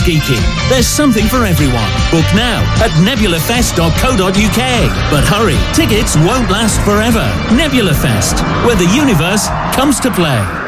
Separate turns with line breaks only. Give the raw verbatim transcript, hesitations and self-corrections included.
geeky. There's something for everyone. Book now at nebula fest dot co dot uk. But hurry, tickets won't last forever. Nebula Fest, where the universe comes to play.